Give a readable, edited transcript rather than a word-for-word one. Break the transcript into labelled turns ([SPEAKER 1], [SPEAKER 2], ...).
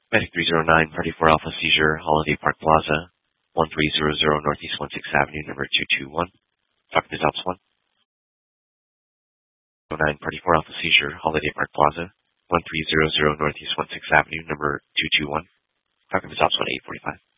[SPEAKER 1] Medic 309, Party 4 Alpha Seizure, Holiday Park Plaza, 1300 Northeast 16th Avenue, number 221. Talking to Tops 109, Party 4 Alpha Seizure, Holiday Park Plaza, 1300 Northeast 16th Avenue, number 221. Talking to Tops 1 845.